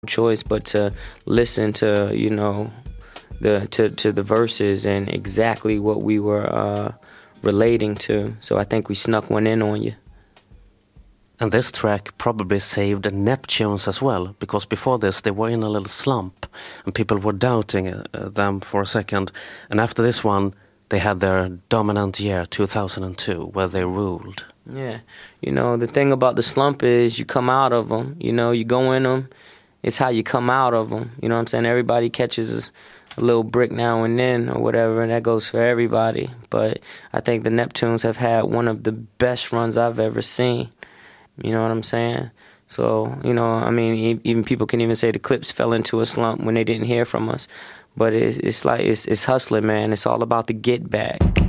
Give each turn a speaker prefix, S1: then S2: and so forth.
S1: choice but to listen to, you know, to the verses and exactly what we were relating to. So I think we snuck one in on you.
S2: And this track probably saved Neptunes as well, because before this they were in a little slump and people were doubting them for a second. And after this one, they had their dominant year, 2002, where they ruled.
S1: Yeah. You know, the thing about the slump is you come out of them. You know, you go in them. It's how you come out of them. You know what I'm saying? Everybody catches a little brick now and then or whatever, and that goes for everybody. But I think the Neptunes have had one of the best runs I've ever seen. You know what I'm saying? So, you know, I mean, even people can even say the Clips fell into a slump when they didn't hear from us. But it's like, it's hustling, man. It's all about the get back.